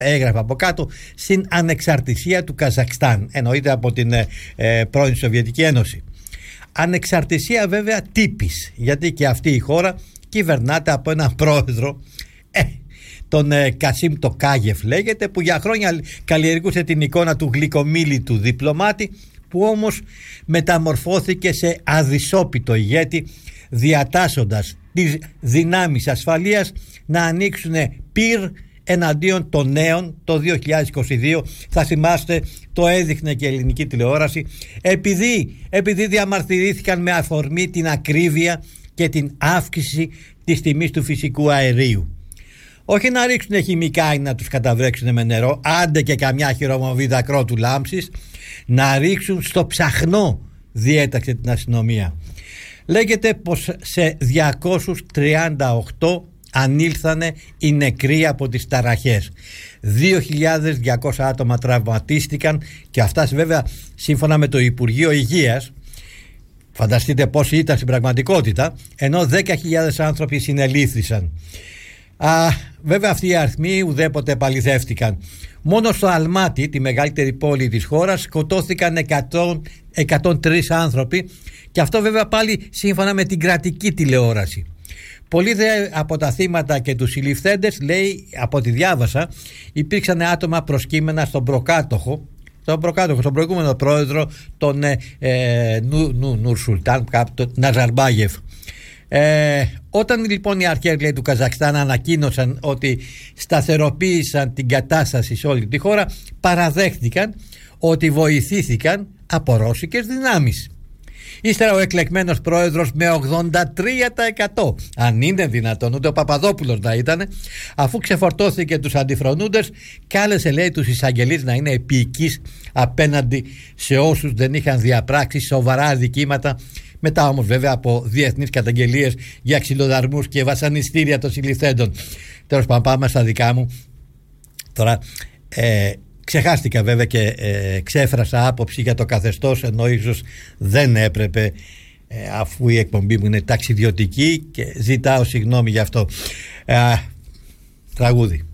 έγραφε από κάτω, στην ανεξαρτησία του Καζακστάν, εννοείται από την πρώην Σοβιετική Ένωση. Ανεξαρτησία βέβαια τύπης, γιατί και αυτή η χώρα κυβερνάται από έναν πρόεδρο, τον Κασίμ Τοκάγεφ λέγεται, που για χρόνια καλλιεργούσε την εικόνα του γλυκομίλητου διπλωμάτη, που όμως μεταμορφώθηκε σε αδυσόπιτο ηγέτη, διατάσσοντας τις δυνάμεις ασφαλείας να ανοίξουν πυρ εναντίον των νέων το 2022. Θα θυμάστε, το έδειχνε και η ελληνική τηλεόραση, επειδή διαμαρτυρήθηκαν με αφορμή την ακρίβεια και την αύξηση της τιμής του φυσικού αερίου. Όχι να ρίξουν χημικά ή να τους καταβρέξουν με νερό, άντε και καμιά χειρομοβίδα κρότου λάμψης, να ρίξουν στο ψαχνό, διέταξε την αστυνομία. Λέγεται πως σε 238 ανήλθανε οι νεκροί από τις ταραχές. 2.200 άτομα τραυματίστηκαν, και αυτά βέβαια σύμφωνα με το Υπουργείο Υγείας. Φανταστείτε πόσοι ήταν στην πραγματικότητα, ενώ 10.000 άνθρωποι συνελήφθησαν. Βέβαια αυτοί οι αριθμοί ουδέποτε επαληθεύτηκαν. Μόνο στο Αλμάτι, τη μεγαλύτερη πόλη της χώρας, σκοτώθηκαν 103 άνθρωποι, και αυτό βέβαια πάλι σύμφωνα με την κρατική τηλεόραση. Πολλοί από τα θύματα και τους συλληφθέντες, λέει, από ό,τι διάβασα, υπήρξαν άτομα προσκύμενα στον προκάτοχο, στον προηγούμενο πρόεδρο, τον Νουρσουλτάν Ναζαρμπάγεφ. Όταν λοιπόν οι αρχές, λέει, του Καζακστάν ανακοίνωσαν ότι σταθεροποίησαν την κατάσταση σε όλη τη χώρα, παραδέχτηκαν ότι βοηθήθηκαν από ρώσικες δυνάμεις. Ύστερα ο εκλεγμένος πρόεδρος με 83%, αν είναι δυνατόν, ούτε ο Παπαδόπουλος να ήταν, αφού ξεφορτώθηκε τους αντιφρονούντες, κάλεσε, λέει, τους εισαγγελείς να είναι επίοικείς απέναντι σε όσους δεν είχαν διαπράξει σοβαρά αδικήματα. Μετά όμως βέβαια από διεθνείς καταγγελίες για ξυλοδαρμούς και βασανιστήρια των συλληφθέντων. Τέλος πάντων, πάμε στα δικά μου. Τώρα ξεχάστηκα βέβαια και ξέφρασα άποψη για το καθεστώς, ενώ ίσως δεν έπρεπε, αφού η εκπομπή μου είναι ταξιδιωτική, και ζητάω συγγνώμη γι' αυτό. Τραγούδι.